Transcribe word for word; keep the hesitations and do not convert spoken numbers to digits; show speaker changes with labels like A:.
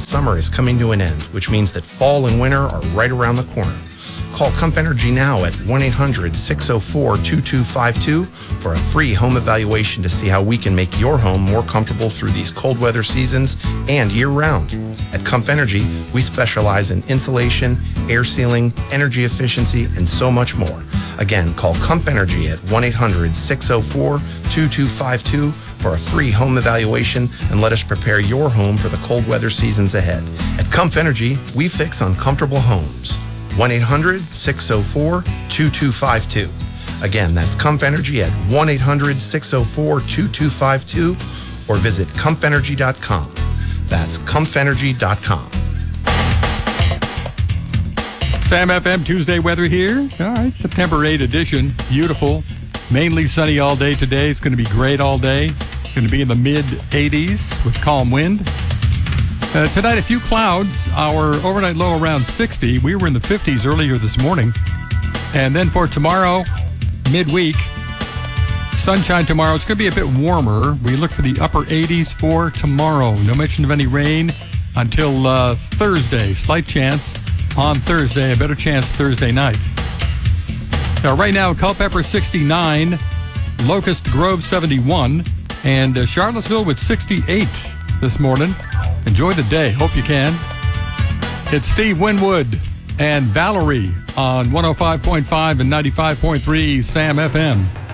A: Summer is coming to an end, which means that fall and winter are right around the corner. Call Comp Energy now at one eight hundred six oh four two two five two for a free home evaluation to see how we can make your home more comfortable through these cold weather seasons and year-round. At Comp Energy, we specialize in insulation, air sealing, energy efficiency, and so much more. Again, call Comp Energy at one eight hundred six oh four two two five two for a free home evaluation and let us prepare your home for the cold weather seasons ahead. At Comp Energy, we fix uncomfortable homes. one eight hundred six oh four two two five two. Again, that's Comp Energy at one eight hundred six oh four two two five two or visit comp energy dot com. That's comp energy dot com.
B: Sam F M Tuesday weather here. All right, September eighth edition. Beautiful. Mainly sunny all day today. It's going to be great all day. It's going to be in the mid eighties with calm wind. Uh, tonight, a few clouds. Our overnight low around sixty. We were in the fifties earlier this morning. And then for tomorrow, midweek, sunshine tomorrow. It's going to be a bit warmer. We look for the upper eighties for tomorrow. No mention of any rain until uh, Thursday. Slight chance on Thursday. A better chance Thursday night. Now, right now, Culpeper sixty-nine, Locust Grove seventy-one, and uh, Charlottesville with sixty-eight this morning. Enjoy the day. Hope you can. It's Steve Winwood and Valerie on one oh five point five and ninety-five point three Sam F M.